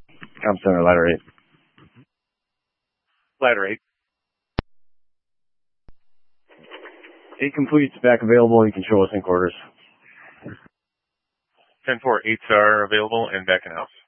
Com Center, ladder 8. Ladder 8. 8 complete, back available. You can show us in quarters. 10-4, 8s are available and back in house.